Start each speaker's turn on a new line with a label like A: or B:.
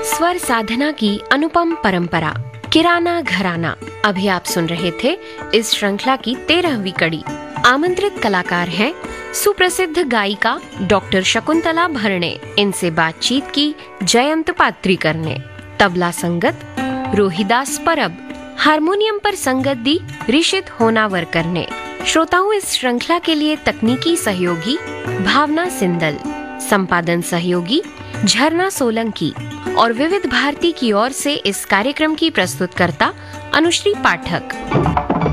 A: स्वर साधना की अनुपम परंपरा, किराना घराना। अभी आप सुन रहे थे इस श्रृंखला की 13वीं कड़ी। आमंत्रित कलाकार हैं सुप्रसिद्ध गायिका डॉक्टर शकुंतला भरणे। इनसे बातचीत की जयंत पात्रीकर ने। तबला संगत रोहिदास परब, हारमोनियम पर संगत दी ऋषित होनावरकर ने। श्रोताओं, इस श्रृंखला के लिए तकनीकी सहयोगी भावना सिंदल, संपादन सहयोगी झरना सोलंकी और विविध भारती की ओर से इस कार्यक्रम की प्रस्तुतकर्ता अनुश्री पाठक।